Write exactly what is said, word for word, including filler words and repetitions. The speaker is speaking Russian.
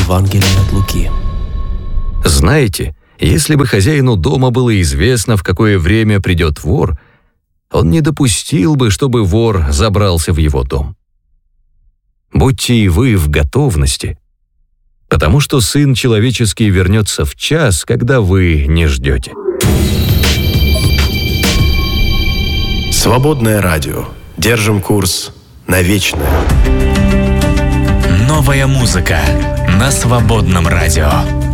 Евангелие от Луки. Знаете, если бы хозяину дома было известно, в какое время придет вор, он не допустил бы, чтобы вор забрался в его дом. Будьте и вы в готовности, потому что Сын Человеческий вернется в час, когда вы не ждете. Свободное радио. Держим курс на вечное. Новая музыка на Свободном радио.